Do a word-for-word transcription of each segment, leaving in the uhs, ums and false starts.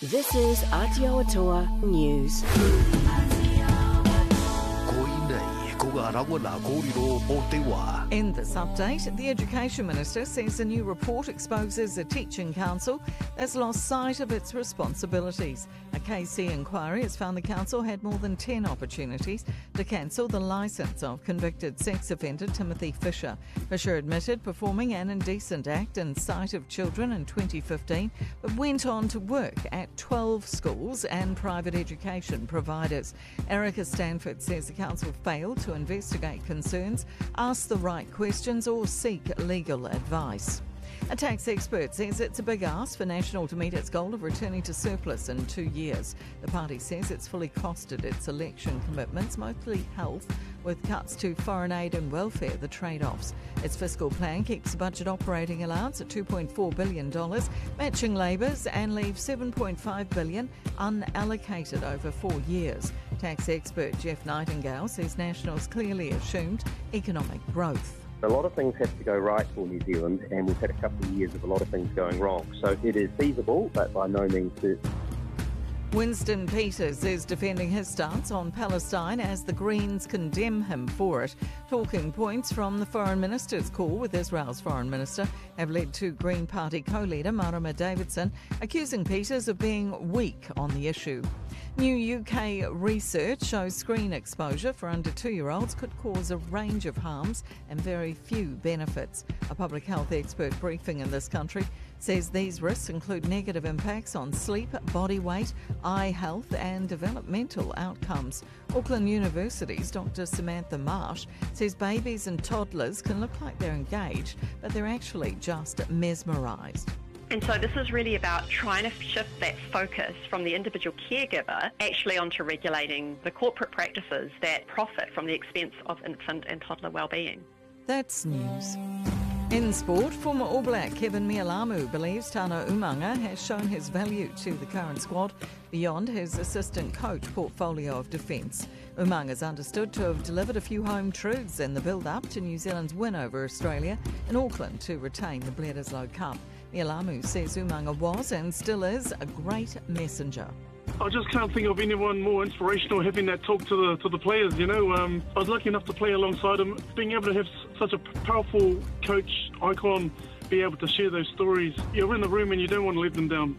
This is Aotearoa News. In this update, the Education Minister says a new report exposes a teaching council that's lost sight of its responsibilities. A K C inquiry has found the council had more than ten opportunities to cancel the licence of convicted sex offender Timothy Fisher. Fisher admitted performing an indecent act in sight of children in twenty fifteen, but went on to work at twelve schools and private education providers. Erica Stanford says the council failed to investigate concerns, ask the right questions or seek legal advice. A tax expert says it's a big ask for National to meet its goal of returning to surplus in two years. The party says it's fully costed its election commitments, mostly health, with cuts to foreign aid and welfare the trade-offs. Its fiscal plan keeps the budget operating allowance at two point four billion dollars, matching Labour's, and leaves seven point five billion dollars unallocated over four years. Tax expert Jeff Nightingale says National's clearly assumed economic growth. A lot of things have to go right for New Zealand, and we've had a couple of years of a lot of things going wrong. So it is feasible, but by no means certain. Winston Peters is defending his stance on Palestine as the Greens condemn him for it. Talking points from the Foreign Minister's call with Israel's Foreign Minister have led to Green Party co-leader Marama Davidson accusing Peters of being weak on the issue. New U K research shows screen exposure for under two-year-olds could cause a range of harms and very few benefits. A public health expert briefing in this country says these risks include negative impacts on sleep, body weight, eye health and developmental outcomes. Auckland University's Doctor Samantha Marsh says babies and toddlers can look like they're engaged, but they're actually just mesmerised. And so this is really about trying to shift that focus from the individual caregiver actually onto regulating the corporate practices that profit from the expense of infant and toddler wellbeing. That's news. In sport, former All Black Kevin Mealamu believes Tana Umaga has shown his value to the current squad beyond his assistant coach portfolio of defence. Umaga is understood to have delivered a few home truths in the build-up to New Zealand's win over Australia in Auckland to retain the Bledisloe Cup. Mealamu says Umaga was and still is a great messenger. I just can't think of anyone more inspirational having that talk to the to the players, you know. Um, I was lucky enough to play alongside him. Being able to have such a powerful coach icon, be able to share those stories. You're in the room and you don't want to let them down.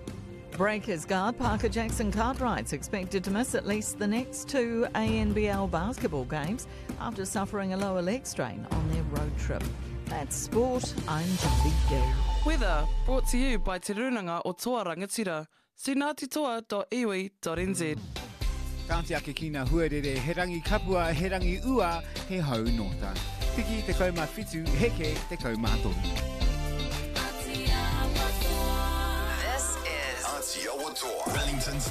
Breakers guard Parker Jackson Cartwright's expected to miss at least the next two A N B L basketball games after suffering a lower leg strain on their road trip. That's sport. I'm Judy Gill. Weather brought to you by Te Runanga o Toa Rangatira. See ngatitoa dot iwi dot n z. Kaunti ake kina huarere, he rangi kapua, he rangi ua, he hau nota. Tiki te kauma fitu, heke te kauma hatoni. This is Aotearoa, Wellington's